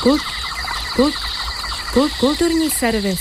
Kulturní servis.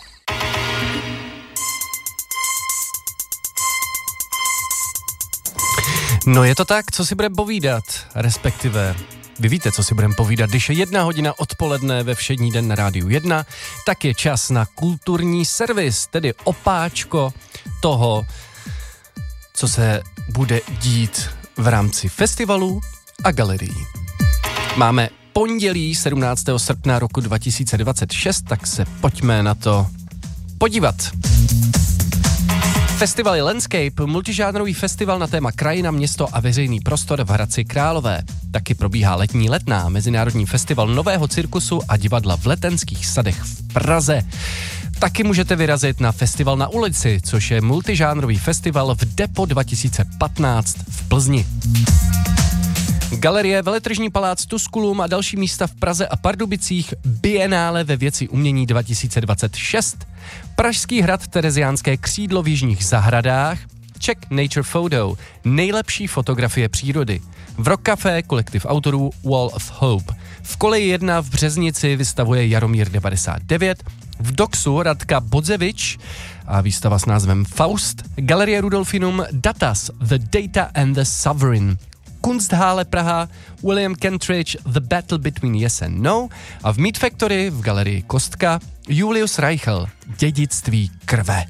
No je to tak, co si budeme povídat, respektive vy víte, co si budeme povídat, když je 1 hodina odpoledne ve všední den na Rádiu 1, tak je čas na kulturní servis, tedy opáčko toho, co se bude dít v rámci festivalů a galerií. Máme pondělí 17. srpna roku 2026, tak se pojďme na to podívat. Festival je Landscape, multižánrový festival na téma krajina, město a veřejný prostor v Hradci Králové. Taky probíhá letní Letná, mezinárodní festival nového cirkusu a divadla v Letenských sadech v Praze. Taky můžete vyrazit na festival na ulici, což je multižánrový festival v Depo 2015 v Plzni. Galerie Veletržní palác Tusculum a další místa v Praze a Pardubicích, Bienále ve věci umění 2026, Pražský hrad Tereziánské křídlo v Jižních zahradách, Czech Nature Photo, nejlepší fotografie přírody, v Rock Café kolektiv autorů Wall of Hope, v Koleji 1 v Březnici vystavuje Jaromír 99, v Doxu Radka Bodzevič a výstava s názvem Faust, Galerie Rudolfinum Datas, The Data and the Sovereign, Kunsthalle Praha, William Kentridge, The Battle Between Yes and No a v Meat Factory v galerii Kostka Julius Reichel, Dědictví krve.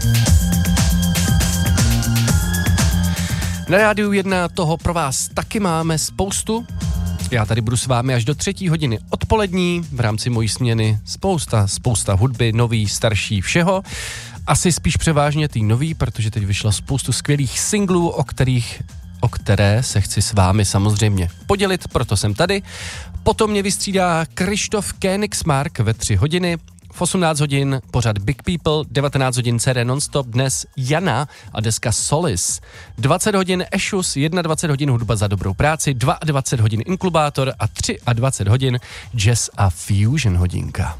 Na Rádiu 1 toho pro vás taky máme spoustu. Já tady budu s vámi až do 3. hodiny odpolední, v rámci mojí směny spousta hudby, nový, starší, všeho. Asi spíš převážně tý nový, protože teď vyšlo spoustu skvělých singlů, o které se chci s vámi samozřejmě podělit, proto jsem tady. Potom mě vystřídá Krištof Königsmark ve 3 hodiny, v 18 hodin pořad Big People, 19 hodin CD Nonstop, dnes Jana a deska Solis, 20 hodin Ešus, 21 hodin hudba za dobrou práci, 22 hodin Inklubátor a 23 hodin Jazz a Fusion hodinka.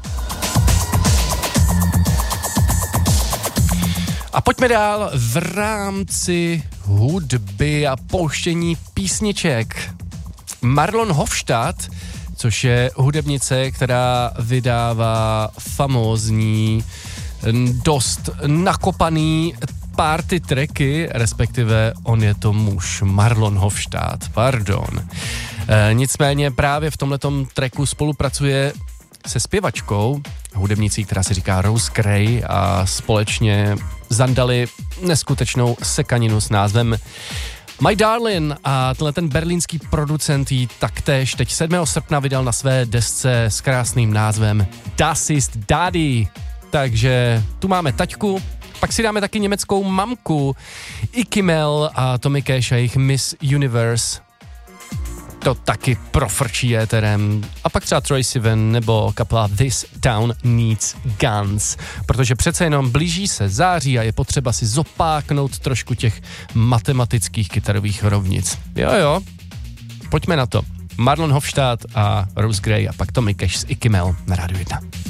A pojďme dál v rámci hudby a pouštění písniček. Marlon Hofstadt, což je hudebnice, která vydává famózní, dost nakopaný party tracky, respektive on je to muž, Marlon Hofstadt, pardon. Nicméně právě v tomhletom tracku spolupracuje se zpěvačkou, hudebnicí, která se říká Rose Gray a společně zandali neskutečnou sekaninu s názvem My Darling a tenhle ten berlínský producent jí taktéž teď 7. srpna vydal na své desce s krásným názvem Das ist Daddy. Takže tu máme taťku, pak si dáme taky německou mamku Ikimel a Tommy Cash a jejich Miss Universe. To taky profrčí éterem. A pak třeba Troye Sivan nebo kapela This Town Needs Guns. Protože přece jenom blíží se září a je potřeba si zopáknout trošku těch matematických kytarových rovnic. Jo, pojďme na to. Marlon Hofstadt a Rose Gray a pak Tommy Cash z Ikimel na Rádiu 1.